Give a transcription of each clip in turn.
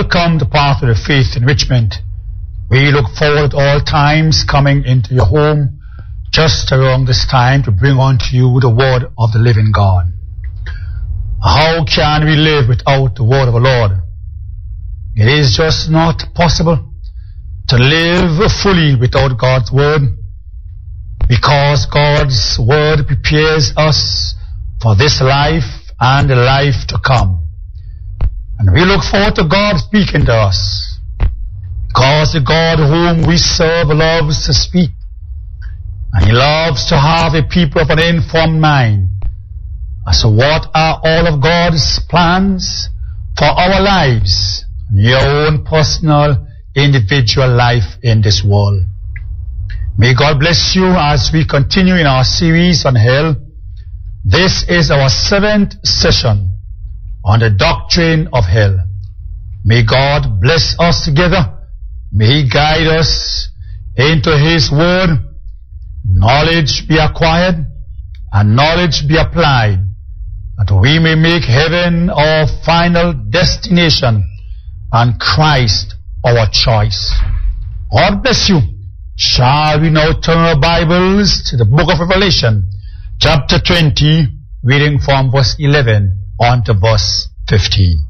welcome the path of the faith enrichment. We look forward at all times coming into your home just around this time to bring unto you the word of the living God. How can we live without the word of the Lord? It is just not possible to live fully without God's word, because God's word prepares us for this life and the life to come. And we look forward to God speaking to us, because the God whom we serve loves to speak, and He loves to have a people of an informed mind as to what are all of God's plans for our lives and your own personal, individual life in this world. May God bless you as we continue in our series on hell. This is our 7th session on the doctrine of hell. May God bless us together. May He guide us into His word. Knowledge be acquired and knowledge be applied, that we may make heaven our final destination and Christ our choice. God bless you. Shall we now turn our Bibles to the book of Revelation, chapter 20, reading from verse 11 on to verse 15.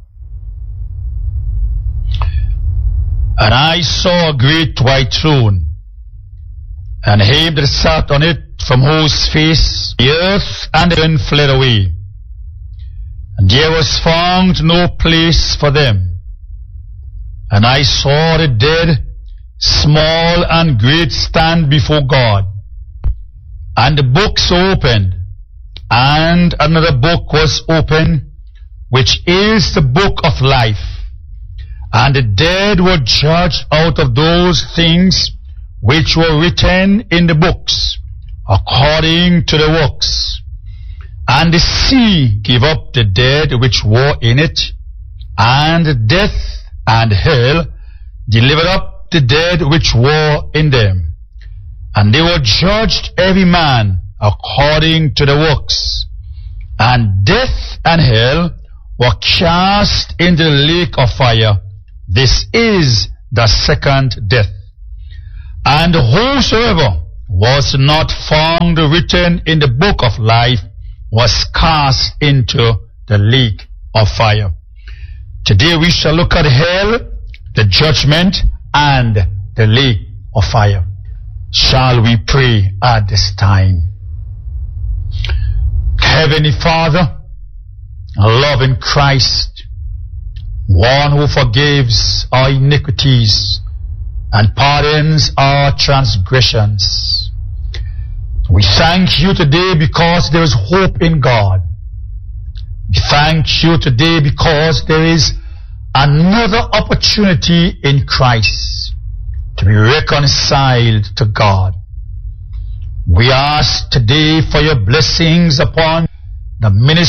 And I saw a great white throne, and him that sat on it, from whose face the earth and the heaven fled away, and there was found no place for them. And I saw the dead, small and great, stand before God, and the books opened, and another book was opened, which is the book of life. And the dead were judged out of those things which were written in the books, according to the works. And the sea gave up the dead which were in it, and death and hell delivered up the dead which were in them. And they were judged every man according to the works. And death and hell were cast into the lake of fire. This is the second death. And whosoever was not found written in the book of life was cast into the lake of fire. Today we shall look at hell, the judgment, and the lake of fire. Shall we pray at this time? Heavenly Father, loving Christ, one who forgives our iniquities and pardons our transgressions, we thank you today because there is hope in God. We thank you today because there is another opportunity in Christ to be reconciled to God. We ask today for your blessings upon the ministry